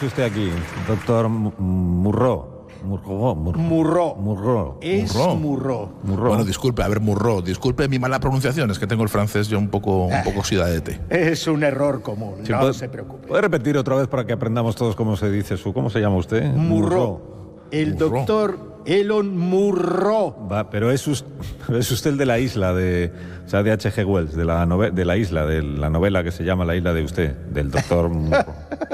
hace usted aquí, doctor Murro? Murro. Es Murro. Bueno, disculpe, Murro, disculpe mi mala pronunciación, es que tengo el francés yo un poco oxidadete. Es un error común, Sí, no se preocupe. ¿Puede repetir otra vez para que aprendamos todos cómo se dice ¿Cómo se llama usted? Murro. El doctor Elon Murro. Va, pero es usted el de la isla de H.G. Wells, de la isla, de la novela que se llama La isla de usted, del doctor Murro.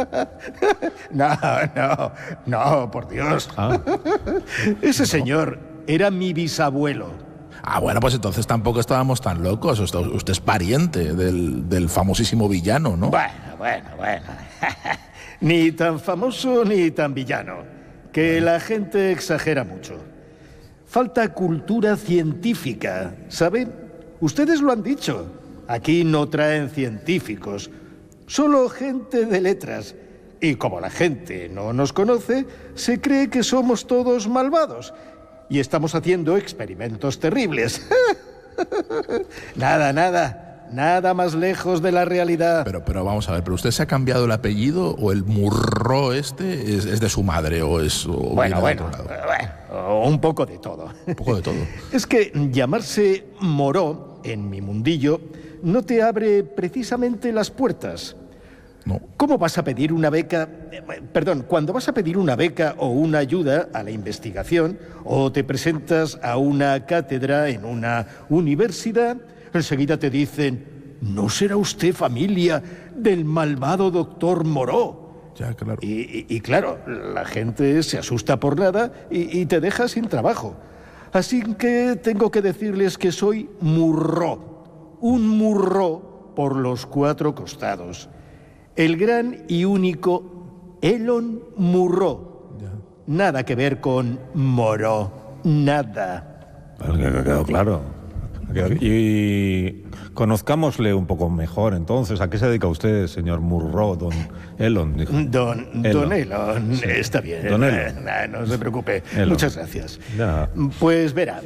No, por Dios. Ese señor era mi bisabuelo. Bueno, pues entonces tampoco estábamos tan locos. Usted es pariente del famosísimo villano, ¿no? Bueno. Ni tan famoso ni tan villano. Que la gente exagera mucho. Falta cultura científica, ¿sabe? Ustedes lo han dicho. Aquí no traen científicos, solo gente de letras. Y como la gente no nos conoce, se cree que somos todos malvados. Y estamos haciendo experimentos terribles. Nada más lejos de la realidad. Pero vamos a ver, ¿pero usted se ha cambiado el apellido o el Murro este es de su madre o es... Bueno, un poco de todo. Un poco de todo. Es que llamarse Moró, en mi mundillo, no te abre precisamente las puertas. No. ¿Cómo vas a pedir una beca? Cuando vas a pedir una beca o una ayuda a la investigación o te presentas a una cátedra en una universidad, enseguida te dicen, ¿no será usted familia del malvado doctor Moró? Ya, claro. Y claro, la gente se asusta por nada y te deja sin trabajo. Así que tengo que decirles que soy Murro. Un Murro por los 4 costados. El gran y único Elon Murro. Ya. Nada que ver con Moró. Nada. Quedó claro. Y conozcámosle un poco mejor, entonces. ¿A qué se dedica usted, señor Murro, don Elon? Dijo. Don Elon, sí. Está bien. Don Elon. No se preocupe. Elon. Muchas gracias. Ya. Pues verá,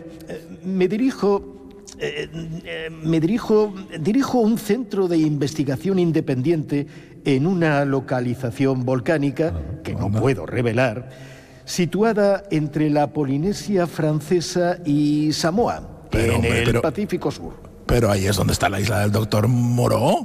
dirijo un centro de investigación independiente en una localización volcánica que no puedo revelar, situada entre la Polinesia Francesa y Samoa. En el Pacífico Sur. Pero ahí es donde está la isla del doctor Moró.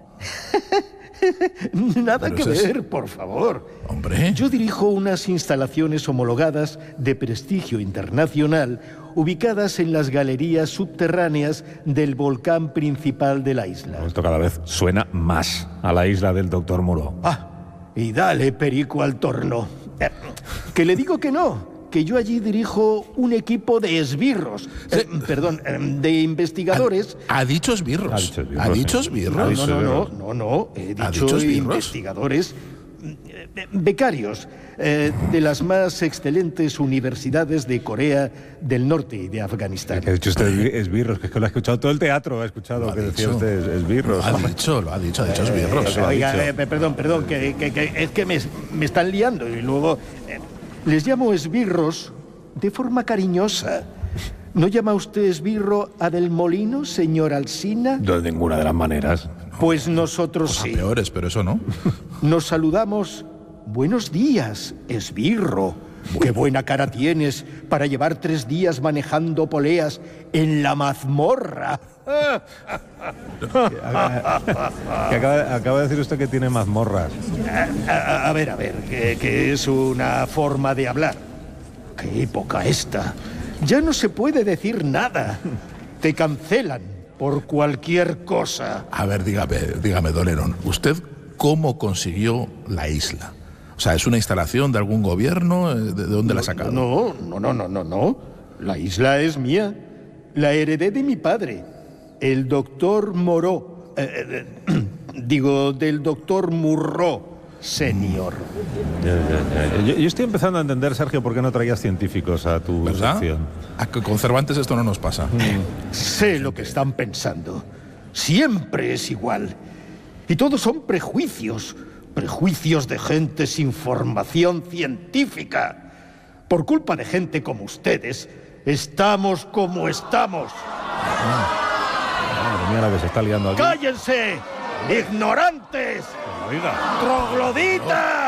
Nada que ver, por favor. Hombre. Yo dirijo unas instalaciones homologadas de prestigio internacional ubicadas en las galerías subterráneas del volcán principal de la isla. Esto cada vez suena más a la isla del doctor Moró. Y dale perico al torno. Que le digo que no. Que yo allí dirijo un equipo de esbirros, de investigadores. ¿Ha dicho esbirros? ¿Ha dicho esbirros? No. He dicho investigadores becarios de las más excelentes universidades de Corea del Norte y de Afganistán. ¿Ha dicho usted esbirros? Que es que lo ha escuchado todo el teatro, ha escuchado que decía usted esbirros. Lo ha dicho esbirros. Oiga, perdón, que es que me están liando y luego... Les llamo esbirros de forma cariñosa. ¿No llama usted esbirro a Del Molino, señor Alsina? De ninguna de las maneras. Pues nosotros sí. Peores, pero eso no. Nos saludamos. Buenos días, esbirro. Qué buena cara tienes para llevar 3 días manejando poleas en la mazmorra. Acaba de decir usted que tiene mazmorras. A ver, que es una forma de hablar. Qué época esta. Ya no se puede decir nada. Te cancelan por cualquier cosa. A ver, dígame, don Elon, ¿usted cómo consiguió la isla? O sea, ¿es una instalación de algún gobierno? ¿De dónde la ha sacado? No. La isla es mía. La heredé de mi padre, el doctor Moró. Del doctor Murro Senior. Yo estoy empezando a entender, Sergio, por qué no traías científicos a tu sección. Con Cervantes esto no nos pasa. Sé lo que están pensando. Siempre es igual. Y todos son prejuicios. Prejuicios de gente sin formación científica. Por culpa de gente como ustedes, estamos como estamos. Madre mía, la que se está liando aquí. ¡Cállense! ¡Ignorantes! Oiga. ¡Trogloditas!